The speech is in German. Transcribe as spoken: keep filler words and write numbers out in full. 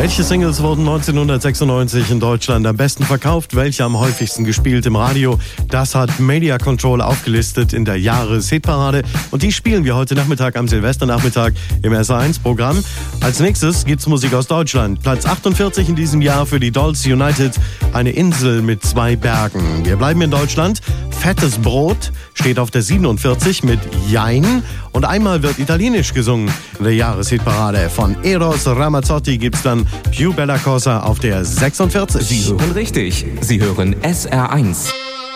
Welche Singles wurden neunzehnhundertsechsundneunzig in Deutschland am besten verkauft? Welche am häufigsten gespielt im Radio? Das hat Media Control aufgelistet in der Jahreshitparade. Und die spielen wir heute Nachmittag am Silvesternachmittag im S eins Programm. Als nächstes gibt's Musik aus Deutschland. Platz achtundvierzig in diesem Jahr für die Dolls United. Eine Insel mit zwei Bergen. Wir bleiben in Deutschland. Fettes Brot steht auf der siebenundvierzig mit Jein. Und einmal wird Italienisch gesungen in der Jahreshitparade. Von Eros Ramazzotti gibt's dann Più bella cosa auf der sechsundvierzig. Sie hören richtig. Sie hören S R eins.